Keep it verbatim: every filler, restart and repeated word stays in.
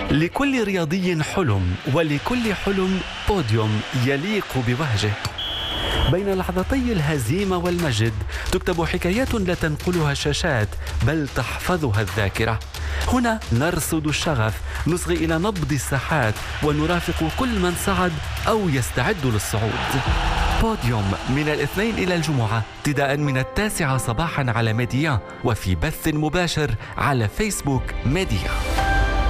لكل رياضي حلم، ولكل حلم بوديوم يليق بوهجه. بين لحظتي الهزيمة والمجد تكتب حكايات لا تنقلها الشاشات بل تحفظها الذاكرة. هنا نرصد الشغف، نصغي إلى نبض الساحات، ونرافق كل من صعد أو يستعد للصعود. بوديوم من الاثنين إلى الجمعة ابتداء من التاسعة صباحا على ميديا، وفي بث مباشر على فيسبوك ميديا.